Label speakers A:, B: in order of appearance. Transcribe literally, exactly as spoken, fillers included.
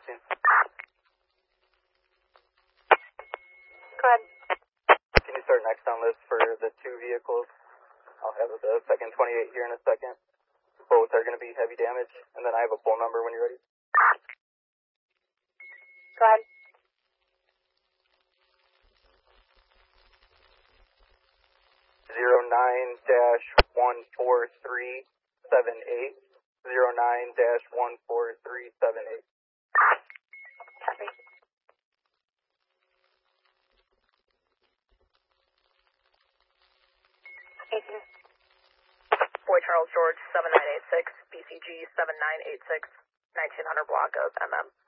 A: scene.
B: Go ahead.
A: Can you start next on list for the two vehicles? I'll have the second twenty-eight here in a second. Both are going to be heavy damage, and then I have a pull number when you're ready.
B: Go ahead.
A: Zero nine dash one four three seven eight. Zero nine dash one four three seven eight.
B: Copy. eighteen.
C: Boy Charles George seven nine eight six, B C G seven nine eight six, nineteen hundred block of M M.